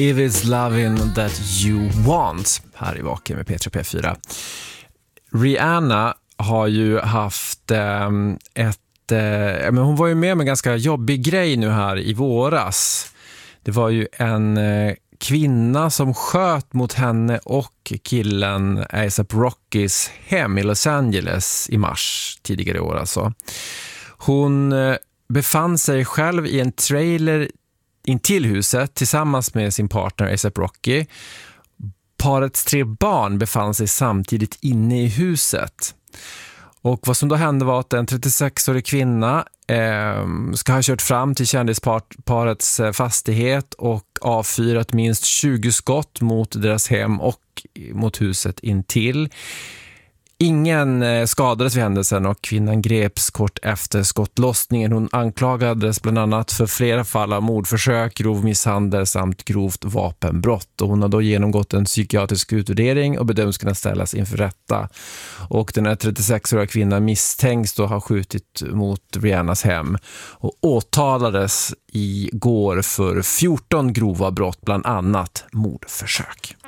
If it's loving that you want här i Vaken med P4. Rihanna har ju haft men hon var ju med en ganska jobbig grej nu här i våras. Det var ju en kvinna som sköt mot henne och killen A$AP Rockys hem i Los Angeles i mars tidigare i år alltså. Hon befann sig själv i en trailer intill huset tillsammans med sin partner A$AP Rocky. Parets 3 barn befann sig samtidigt inne i huset. Och vad som då hände var att en 36-årig kvinna ska ha kört fram till kändisparets fastighet och avfyrat minst 20 skott mot deras hem och mot huset intill. Ingen skadades vid händelsen och kvinnan greps kort efter skottlossningen. Hon anklagades bland annat för flera fall av mordförsök, grov misshandel samt grovt vapenbrott. Och hon har då genomgått en psykiatrisk utvärdering och bedöms kunna ställas inför rätta. Och den här 36-åriga kvinnan misstänks då ha skjutit mot Rihannas hem och åtalades igår för 14 grova brott, bland annat mordförsök.